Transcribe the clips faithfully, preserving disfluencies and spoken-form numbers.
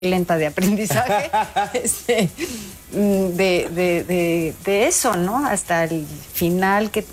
lenta de aprendizaje, este, de, de, de, de eso, ¿no? Hasta el final, que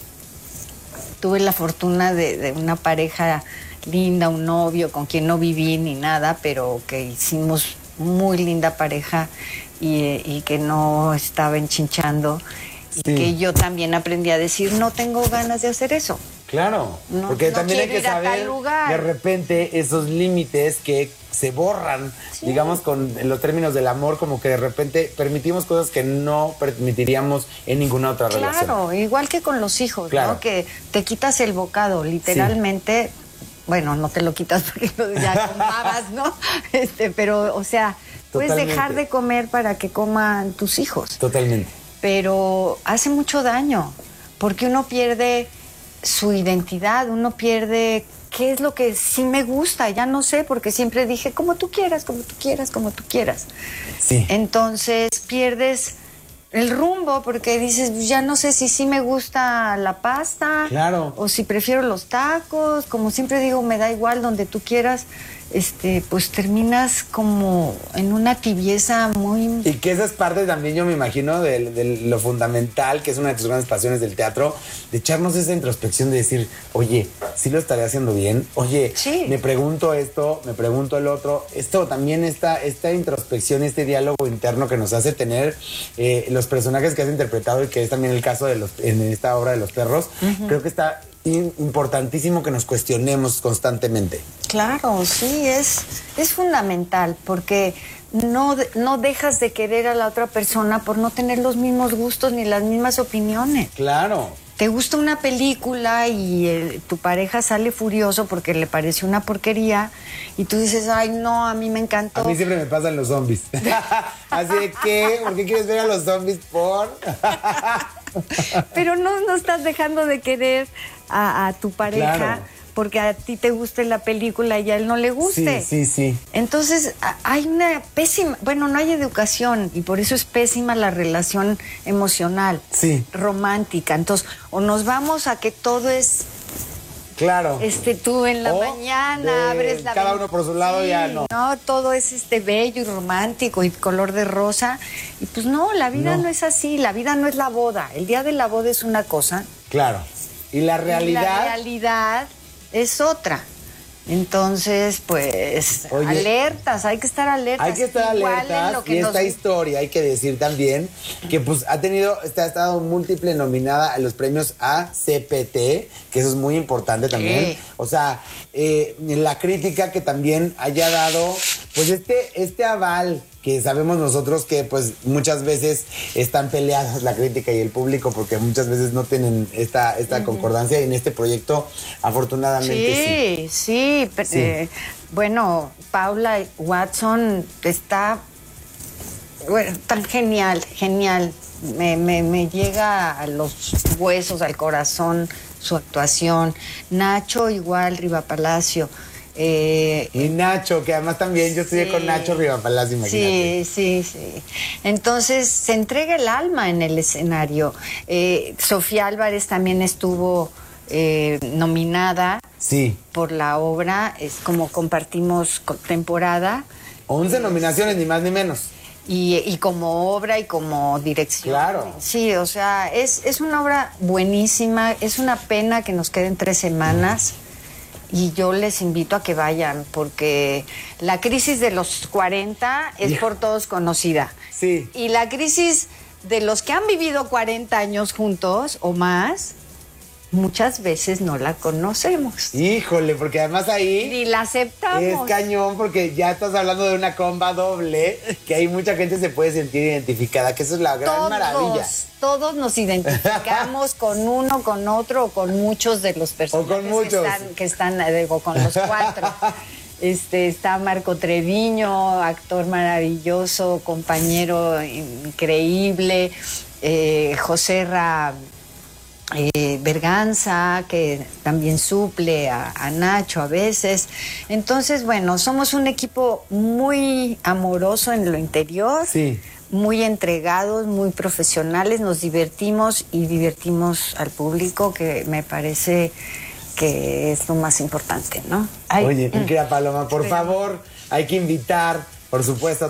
tuve la fortuna de, de una pareja linda, un novio con quien no viví ni nada, pero que hicimos muy linda pareja y, y que no estaba enchinchando. Y sí, que yo también aprendí a decir, no tengo ganas de hacer eso. Claro, no, porque no también hay que saber de repente esos límites que se borran, sí, digamos, con los términos del amor, como que de repente permitimos cosas que no permitiríamos en ninguna otra claro, relación. Claro, igual que con los hijos, claro, ¿no? Que te quitas el bocado, literalmente, sí, bueno, no te lo quitas porque ya con babas, ¿no? Este, pero, o sea, puedes Totalmente. dejar de comer para que coman tus hijos. Totalmente. Pero hace mucho daño, porque uno pierde su identidad, uno pierde qué es lo que sí me gusta, ya no sé, porque siempre dije, como tú quieras, como tú quieras, como tú quieras. Sí. Entonces pierdes el rumbo, porque dices, ya no sé si sí me gusta la pasta, claro, o si prefiero los tacos, como siempre digo, me da igual donde tú quieras. Este, pues terminas como en una tibieza muy... Y que esa es parte también, yo me imagino, de, de lo fundamental, que es una de tus grandes pasiones del teatro, de echarnos esa introspección de decir, oye, ¿sí lo estaré haciendo bien? Oye, sí, me pregunto esto, me pregunto el otro. Esto también, esta, esta introspección, este diálogo interno que nos hace tener eh, los personajes que has interpretado, y que es también el caso de los, en esta obra de Los Perros, uh-huh, creo que está importantísimo que nos cuestionemos constantemente. Claro, sí, es, es fundamental, porque no, no dejas de querer a la otra persona por no tener los mismos gustos ni las mismas opiniones. Claro. Te gusta una película y el, tu pareja sale furioso porque le pareció una porquería y tú dices, ay, no, a mí me encantó. A mí siempre me pasan los zombies. Así de, ¿qué? ¿Por qué quieres ver a los zombies? ¿Por? Pero no, no estás dejando de querer a, a tu pareja, claro, porque a ti te guste la película y a él no le guste. Sí, sí, sí. Entonces hay una pésima, bueno, no hay educación y por eso es pésima la relación emocional, sí, romántica. Entonces, o nos vamos a que todo es... Claro. Este, tú en la o mañana abres la... Cada uno por su lado, sí, ya no. No, todo es este bello y romántico y color de rosa. Y pues no, la vida no. no es así, la vida no es la boda. El día de la boda es una cosa. Claro. Y la realidad... Y la realidad es otra. Entonces, pues, Oye, alertas, hay que estar alertas. Hay que estar alertas, lo que y nos... esta historia, hay que decir también, que pues ha tenido, está, ha estado múltiple nominada a los premios A C P T, que eso es muy importante también. Sí. O sea, eh, la crítica que también haya dado, pues este, este aval, que sabemos nosotros que pues muchas veces están peleadas la crítica y el público, porque muchas veces no tienen esta, esta uh-huh. concordancia, y en este proyecto afortunadamente sí. Sí, sí, pero, sí. Eh, bueno, Paula Watson está bueno, tan genial, genial, me, me, me llega a los huesos, al corazón su actuación. Nacho igual, Riva Palacio. Eh, y Nacho, que además también yo estudié sí, con Nacho Rivapalacio, imagínate. Sí, sí, sí. Entonces se entrega el alma en el escenario. Eh, Sofía Álvarez también estuvo eh, nominada sí. por la obra, es como compartimos temporada. once eh, nominaciones, sí. ni más ni menos. Y, y como obra y como dirección. Claro. Sí, o sea, es, es una obra buenísima. Es una pena que nos queden tres semanas. Mm. Y yo les invito a que vayan, porque la crisis de los cuarenta es yeah. por todos conocida. Sí. Y la crisis de los que han vivido cuarenta años juntos o más, muchas veces no la conocemos. Híjole, porque además ahí... Ni la aceptamos. Es cañón, porque ya estás hablando de una comba doble, que ahí mucha gente se puede sentir identificada, que eso es la gran todos, maravilla. Todos nos identificamos con uno, con otro, o con muchos de los personajes o con muchos. que están, que están digo, con los cuatro. Este, está Marco Treviño, actor maravilloso, compañero increíble, eh, José Ra... Eh, Berganza, que también suple a, a Nacho a veces. Entonces, bueno, somos un equipo muy amoroso en lo interior, sí. muy entregados, muy profesionales, nos divertimos y divertimos al público, que me parece que es lo más importante, ¿no? Ay, Oye, mi querida Paloma, por sí. favor, hay que invitar Por supuesto.